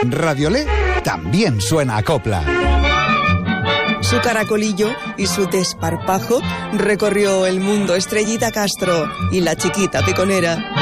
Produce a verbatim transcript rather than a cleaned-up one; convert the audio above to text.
Radiolé también suena a copla. Su caracolillo y su desparpajo recorrió el mundo Estrellita Castro y la chiquita piconera.